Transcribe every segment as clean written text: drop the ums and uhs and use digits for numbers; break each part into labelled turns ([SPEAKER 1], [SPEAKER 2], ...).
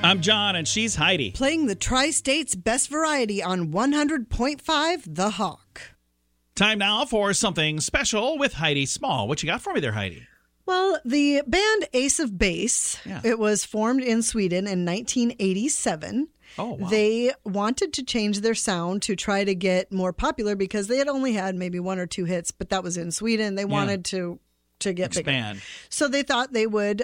[SPEAKER 1] I'm John, and she's Heidi.
[SPEAKER 2] Playing the Tri-State's best variety on 100.5 The Hawk.
[SPEAKER 1] Time now for something special with Heidi Small. What you got for me there, Heidi?
[SPEAKER 2] Well, the band Ace of Base, It was formed in Sweden in 1987.
[SPEAKER 1] Oh, wow.
[SPEAKER 2] They wanted to change their sound to try to get more popular because they had only had maybe one or two hits, but that was in Sweden. They wanted to get
[SPEAKER 1] expand.
[SPEAKER 2] bigger. So they thought they would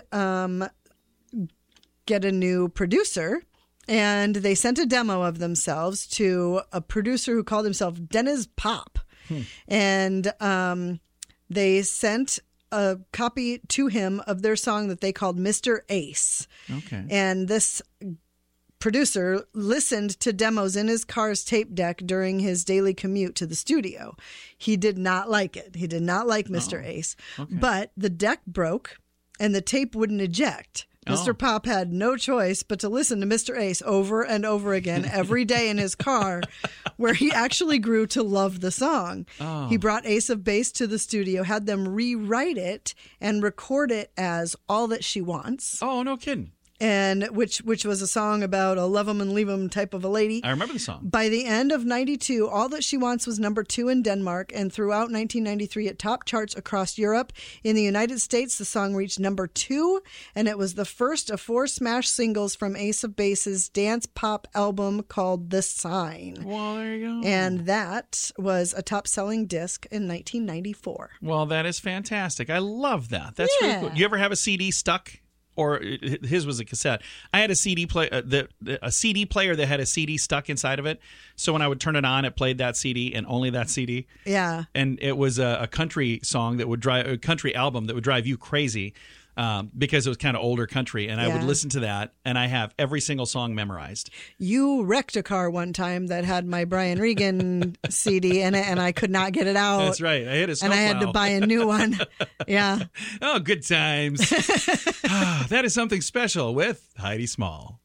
[SPEAKER 2] get a new producer, and they sent a demo of themselves to a producer who called himself Dennis Pop. And they sent a copy to him of their song that they called Mr. Ace.
[SPEAKER 1] Okay.
[SPEAKER 2] And this producer listened to demos in his car's tape deck during his daily commute to the studio. He did not like it. He did not like Mr. Ace.
[SPEAKER 1] Okay.
[SPEAKER 2] But the deck broke and the tape wouldn't eject. Mr. Pop had no choice but to listen to Mr. Ace over and over again every day in his car, where he actually grew to love the song.
[SPEAKER 1] Oh.
[SPEAKER 2] He brought Ace of Base to the studio, had them rewrite it and record it as All That She Wants.
[SPEAKER 1] Oh, no kidding.
[SPEAKER 2] And which was a song about a love 'em and leave 'em type of a lady.
[SPEAKER 1] I remember the song.
[SPEAKER 2] By the end of 92, All That She Wants was number 2 in Denmark, and throughout 1993 it topped charts across Europe. In the United States, the song reached number 2, and it was the first of 4 smash singles from Ace of Base's dance pop album called The Sign.
[SPEAKER 1] Well, there you go.
[SPEAKER 2] And that was a top-selling disc in 1994.
[SPEAKER 1] Well, that is fantastic. I love that. That's really cool. You ever have a CD stuck? Or his was a cassette. I had a CD a CD player that had a CD stuck inside of it. So when I would turn it on, it played that CD and only that CD.
[SPEAKER 2] Yeah.
[SPEAKER 1] And it was a country song that would drive a country album that would drive you crazy because it was kind of older country. And I would listen to that, and I have every single song memorized.
[SPEAKER 2] You wrecked a car one time that had my Brian Regan CD in it, and I could not get it out.
[SPEAKER 1] That's right. I hit a snowplow.
[SPEAKER 2] And I had to buy a new one. Yeah.
[SPEAKER 1] Oh, good times. That is something special with Heidi Small.